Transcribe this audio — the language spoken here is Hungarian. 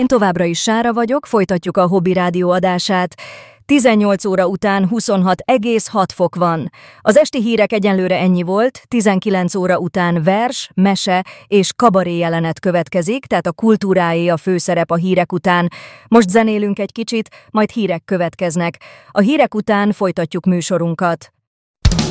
Én továbbra is Sára vagyok, folytatjuk a Hobby Rádió adását. 18 óra után 26,6 fok van. Az esti hírek egyenlőre ennyi volt, 19 óra után vers, mese és kabaré jelenet következik, tehát a kultúráé a főszerep a hírek után. Most zenélünk egy kicsit, majd hírek következnek. A hírek után folytatjuk műsorunkat.